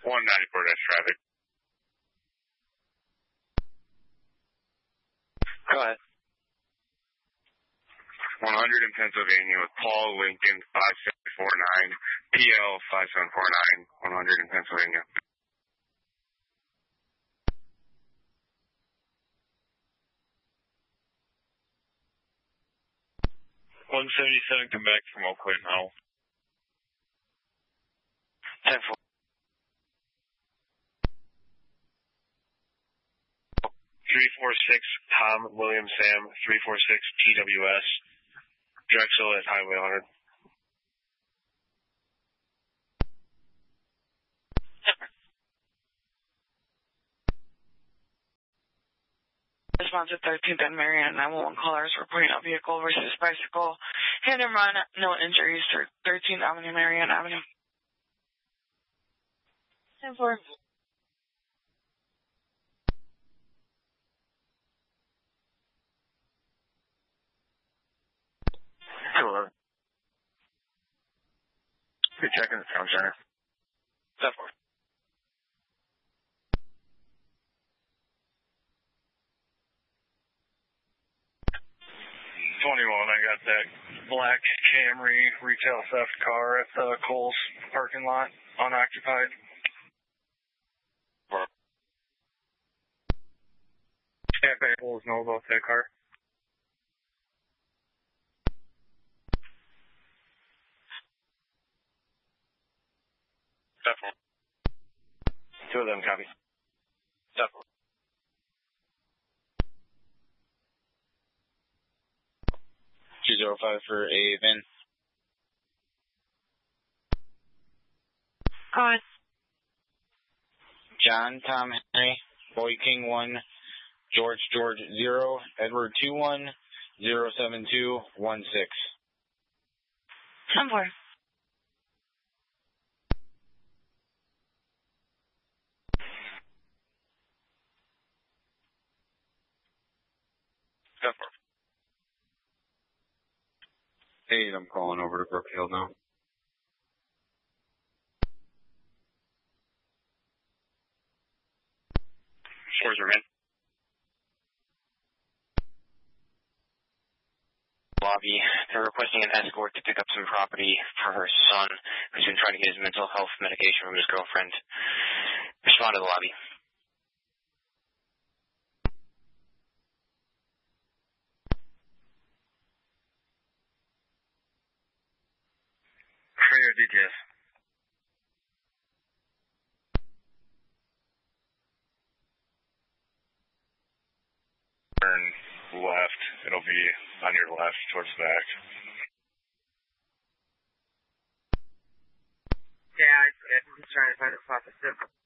194 dash traffic. Go ahead. 100 in Pennsylvania with Paul Lincoln 5749, PL 5749, 100 in Pennsylvania. 177 come back from Oak Cliff now. 10-4. 346 Tom William Sam 346 TWS Drexel at Highway 100. Response to 13th and Marion 911 callers reporting a vehicle versus bicycle. Hit and run, no injuries to 13th Avenue, Marion Avenue. 10-4. Sure. Good checking the town center. 10-4. 21, I got that black Camry retail theft car at the Kohl's parking lot, unoccupied. Cafe Kohl's know about that car. Definitely. 2 of them, copy. Definitely. 205 for a VIN. Go ahead. John Tom Henry, Boy King 1, George 0, Edward 21, 07216. 10-4. Hey, I'm calling over to Brookfield now. Scores are in. Lobby. They're requesting an escort to pick up some property for her son, who's been trying to get his mental health medication from his girlfriend. Respond to the lobby. For your DTS. Turn left. It'll be on your left towards the back. Yeah, I'm trying to find a spot to sit.